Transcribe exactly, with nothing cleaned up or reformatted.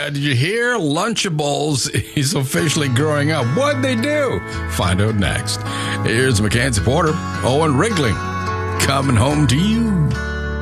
uh, did you hear? Lunchables is officially growing up. What'd they do? Find out next. Here's Mackenzie Porter, Owen Wrigley, coming home to you.